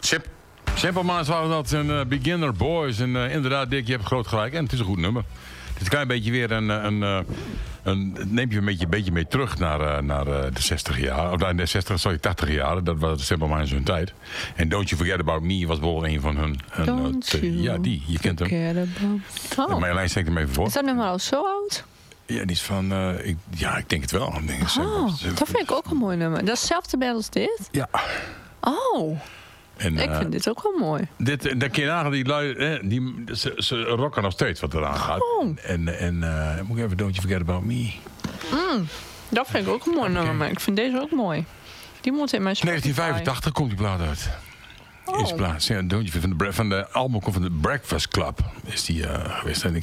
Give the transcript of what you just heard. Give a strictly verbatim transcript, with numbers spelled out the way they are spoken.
Simp. Simple Minds waren dat, een uh, Beginner Boys. En uh, inderdaad, Dick, je hebt groot gelijk. En het is een goed nummer. Het is een klein beetje weer een... een, een, een het neemt je een beetje, een beetje mee terug naar, uh, naar uh, de zestig jaar. Of naar de zestig, sorry, tachtig jaren. Dat was Simple Minds hun tijd. En Don't You Forget About Me was bijvoorbeeld een van hun... hun Don't uh, you ja, die. Je kent hem. Oh. Marjolein steekt hem even voor. Is dat nummer al zo oud? Ja, die is van... Uh, ik, ja, ik denk het wel. Ik denk, Oh, dat vind ik ook een mooi nummer. Dat is hetzelfde band als dit? Ja. Oh. En, ik uh, vind dit ook wel mooi. Dit, de kinderen die lui, eh, die, ze, ze rocken nog steeds wat eraan gaat. Oh. En, en uh, moet ik even Don't You Forget About Me. Mm, dat vind ik ook een mooi okay. nummer, maar ik vind deze ook mooi. Die moet in mijn Spotify. negentien vijfentachtig komt die plaat uit. Oh. Eerste plaats. Ja, Don't You, van, de, van de album komt van de Breakfast Club. Is die uh, geweest. En ik